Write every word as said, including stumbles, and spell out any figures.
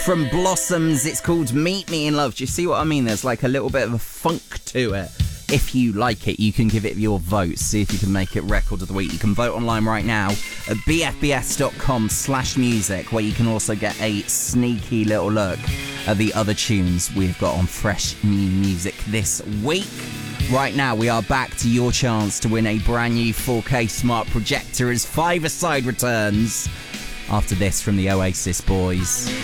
from Blossoms. It's called Meet Me in Love. Do you see what I mean? There's like a little bit of a funk to it. If you like it, you can give it your vote. See if you can make it Record of the Week. You can vote online right now at bfbs.com slash music, where you can also get a sneaky little look at the other tunes we've got on Fresh New Music this week. Right now, we are back to your chance to win a brand new four K smart projector as Five-A-Side returns after this from the Oasis Boys.